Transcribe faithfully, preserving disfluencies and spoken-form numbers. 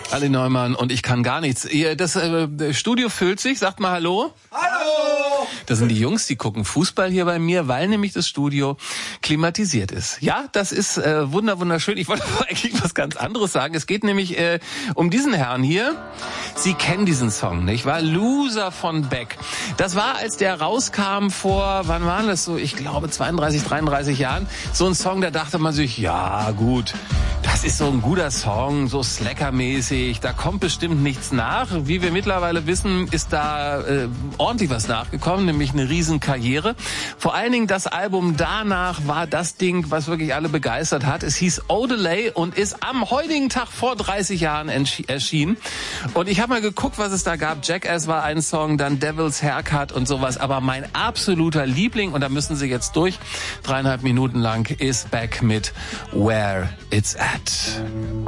Ali Neumann und ich kann gar nichts. Das äh, Studio füllt sich. Sagt mal Hallo. Hallo. Das sind die Jungs, die gucken Fußball hier bei mir, weil nämlich das Studio klimatisiert ist. Ja, das ist äh, wunder wunderschön. Ich wollte aber eigentlich was ganz anderes sagen. Es geht nämlich äh, um diesen Herrn hier. Sie kennen diesen Song, nicht wahr? Loser von Beck. Das war, als der rauskam vor, wann waren das so? Ich glaube zweiunddreißig, dreiunddreißig Jahren. So ein Song, da dachte man sich, ja gut, das ist so ein guter Song, so Slacker-mäßig. Da kommt bestimmt nichts nach. Wie wir mittlerweile wissen, ist da äh, ordentlich was nachgekommen, nämlich eine riesen Karriere. Vor allen Dingen das Album danach war das Ding, was wirklich alle begeistert hat. Es hieß Odelay und ist am heutigen Tag vor dreißig Jahren erschienen. Und ich habe mal geguckt, was es da gab. Jackass war ein Song, dann Devil's Haircut und sowas. Aber mein absoluter Liebling, und da müssen Sie jetzt durch, dreieinhalb Minuten lang, ist Beck mit Where It's At.